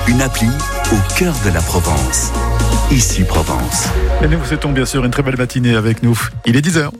une appli au cœur de la Provence. Ici Provence. Et nous vous souhaitons bien sûr une très belle matinée avec nous. Il est 10h.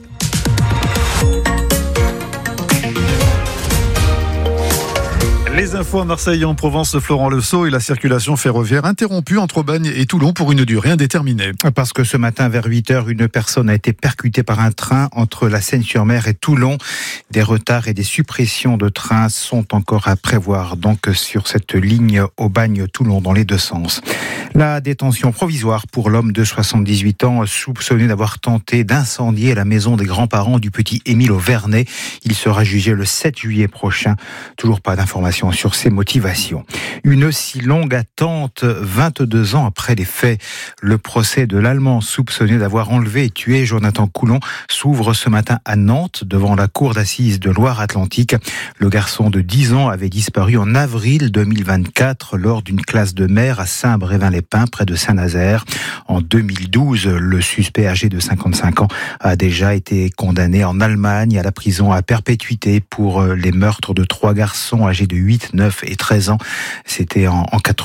Les infos à Marseille et en Provence, Florent Lesault, et la circulation ferroviaire interrompue entre Aubagne et Toulon pour une durée indéterminée. Parce que ce matin vers 8h, une personne a été percutée par un train entre la Seine-sur-Mer et Toulon. Des retards et des suppressions de trains sont encore à prévoir donc sur cette ligne Aubagne-Toulon dans les deux sens. La détention provisoire pour l'homme de 78 ans soupçonné d'avoir tenté d'incendier la maison des grands-parents du petit Émile au Vernet. Il sera jugé le 7 juillet prochain. Toujours pas d'informations sur ses motivations. Une si longue attente, 22 ans après les faits. Le procès de l'Allemand soupçonné d'avoir enlevé et tué Jonathan Coulon s'ouvre ce matin à Nantes devant la cour d'assises de Loire-Atlantique. Le garçon de 10 ans avait disparu en avril 2024 lors d'une classe de mer à Saint-Brévin-les-Pins près de Saint-Nazaire. En 2012, le suspect âgé de 55 ans a déjà été condamné en Allemagne à la prison à perpétuité pour les meurtres de 3 garçons âgés de 8, 9 et 13 ans. C'était en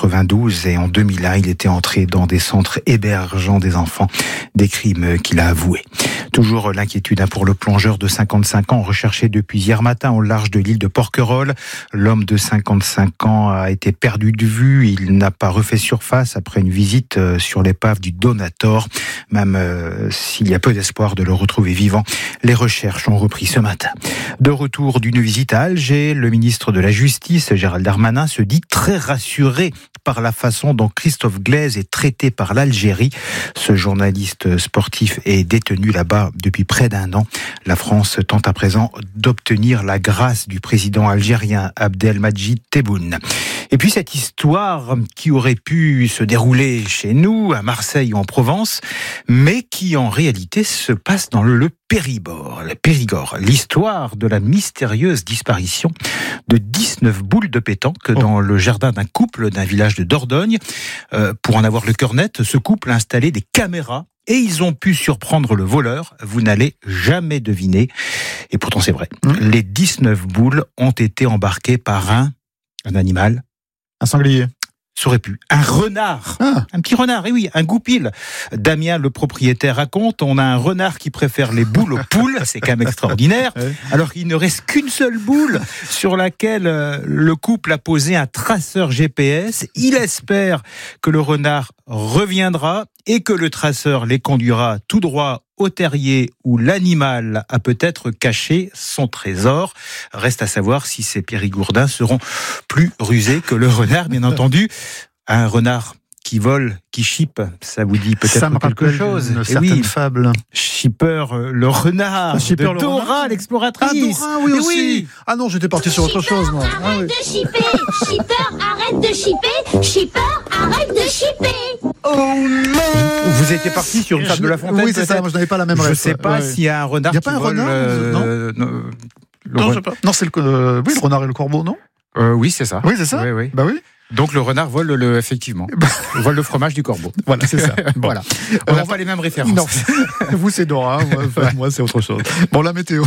92 et en 2001, il était entré dans des centres hébergeant des enfants, des crimes qu'il a avoués. Toujours l'inquiétude pour le plongeur de 55 ans recherché depuis hier matin au large de l'île de Porquerolles. L'homme de 55 ans a été perdu de vue. Il n'a pas refait surface après une visite sur l'épave du Donator. Même s'il y a peu d'espoir de le retrouver vivant, les recherches ont repris ce matin. De retour d'une visite à Alger, le ministre de la Justice, Gérald Darmanin, se dit très rassuré par la façon dont Christophe Glaise est traité par l'Algérie. Ce journaliste sportif est détenu là-bas depuis près d'1 an. La France tente à présent d'obtenir la grâce du président algérien Abdelmadjid Tebboune. Et puis cette histoire qui aurait pu se dérouler chez nous, à Marseille ou en Provence, mais qui en réalité se passe dans le Périgord. L'histoire de la mystérieuse disparition de 19 boules de pétanque dans le jardin d'un couple d'un village de Dordogne. Pour en avoir le cœur net, ce couple a installé des caméras et ils ont pu surprendre le voleur. Vous n'allez jamais deviner. Et pourtant c'est vrai. Les 19 boules ont été embarquées par un animal. Un sanglier. Ça aurait pu. Un renard. Un petit renard, et oui, un goupil. Damien, le propriétaire, raconte, on a un renard qui préfère les boules aux poules, c'est quand même extraordinaire, alors qu'il ne reste qu'une seule boule sur laquelle le couple a posé un traceur GPS. Il espère que le renard reviendra et que le traceur les conduira tout droit au terrier où l'animal a peut-être caché son trésor. Reste à savoir si ces périgourdins seront plus rusés que le renard, bien entendu. Un renard qui vole, qui chippe, ça vous dit peut-être quelque chose. Une certaine fable. Shipper, le renard, Shipper, de Dora, l'exploratrice. Ah, Dora, oui aussi. Oui. Ah non, j'étais parti sur autre chose, moi. Arrête de shipper. Shipper, arrête de shipper. Shipper, arrête de shipper. Oh non. Vous étiez parti sur une fable de La Fontaine. Oui, c'est ça, moi je n'avais pas la même réponse. Je ne sais pas s'il y a un renard qui vole. Non, je sais pas. Non, c'est le renard et le corbeau, non? Oui, c'est ça. Oui, c'est ça. Oui. Bah oui. Donc le renard vole effectivement. Vole le fromage du corbeau. Voilà, c'est ça. Bon. Voilà. On n'a pas les mêmes références. Non. Vous, c'est Dora. Moi, c'est autre chose. Bon, la météo.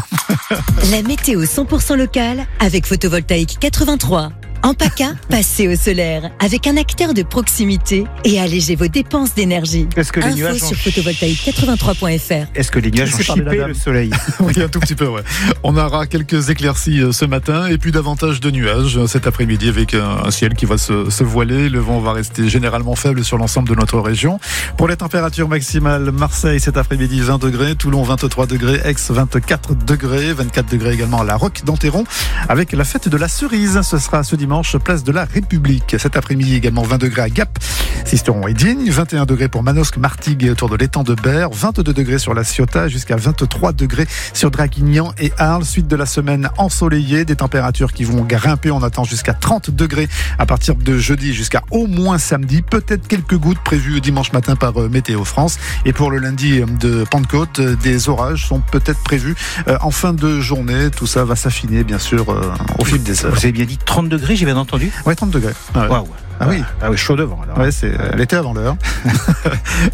La météo 100% locale avec Photovoltaïque 83. En PACA, passez au solaire avec un acteur de proximité et allégez vos dépenses d'énergie. Est-ce que les Info nuages sur photovoltaïque83.fr. Est-ce que les nuages ont chippé le soleil? Oui, un tout petit peu, ouais. On aura quelques éclaircies ce matin et puis davantage de nuages cet après-midi avec un ciel qui va se voiler. Le vent va rester généralement faible sur l'ensemble de notre région. Pour les températures maximales, Marseille cet après-midi 20 degrés, Toulon 23 degrés, Aix 24 degrés, 24 degrés également à La Roque d'Enterron avec la fête de la cerise. Ce sera ce dimanche, place de la République. Cet après-midi également 20 degrés à Gap, Sisteron et Digne, 21 degrés pour Manosque, Martigues autour de l'étang de Berre, 22 degrés sur la Ciotat, jusqu'à 23 degrés sur Draguignan et Arles. Suite de la semaine ensoleillée, des températures qui vont grimper. On attend jusqu'à 30 degrés à partir de jeudi jusqu'à au moins samedi. Peut-être quelques gouttes prévues dimanche matin par Météo France. Et pour le lundi de Pentecôte, des orages sont peut-être prévus en fin de journée. Tout ça va s'affiner bien sûr au fil des heures. Vous avez bien dit 30 degrés, j'ai bien entendu? Ouais, 30 degrés. Waouh. Ah oui. Ah oui, chaud devant. Alors. Ouais, c'est l'été avant l'heure. Bon,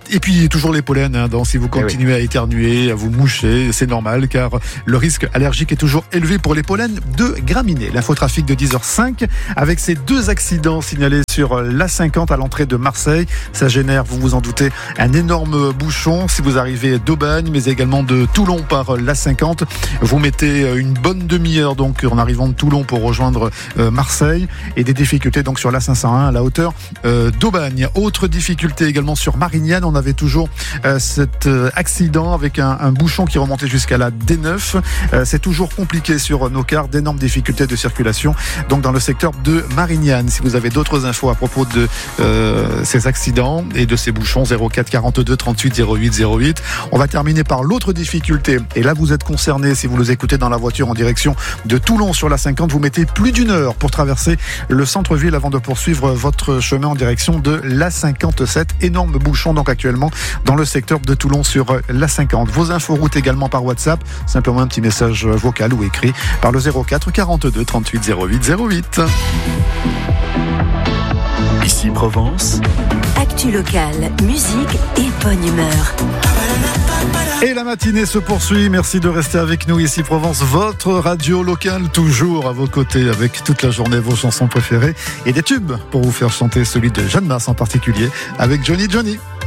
Et puis toujours les pollens, hein, donc si vous continuez à éternuer, à vous moucher, c'est normal car le risque allergique est toujours élevé pour les pollens de graminées. L'infotrafic de 10h05 avec ces 2 accidents signalés sur l'A50 à l'entrée de Marseille. Ça génère, vous vous en doutez, un énorme bouchon. Si vous arrivez d'Aubagne, mais également de Toulon par l'A50, vous mettez une bonne demi-heure donc en arrivant de Toulon pour rejoindre Marseille, et des difficultés donc sur l'A501 à la hauteur d'Aubagne. Autre difficulté également sur Marignane, on avait toujours cet accident avec un bouchon qui remontait jusqu'à la D9. C'est toujours compliqué sur nos cars, d'énormes difficultés de circulation donc dans le secteur de Marignane. Si vous avez d'autres infos à propos de ces accidents et de ces bouchons, 04 42 38 08 08. On va terminer par l'autre difficulté, et là vous êtes concerné si vous nous écoutez dans la voiture en direction de Toulon sur la 50, vous mettez plus d'1 heure pour traverser le centre-ville avant de poursuivre votre chemin en direction de l'A57. Énorme bouchon donc actuellement dans le secteur de Toulon sur l'A50. Vos infos routes également par WhatsApp, simplement un petit message vocal ou écrit par le 04 42 38 08 08. Ici Provence. Actu locale, musique et bonne humeur. Et la matinée se poursuit. Merci de rester avec nous. Ici Provence, votre radio locale, toujours à vos côtés avec toute la journée vos chansons préférées et des tubes pour vous faire chanter, celui de Jeanne Masse en particulier avec Johnny Johnny.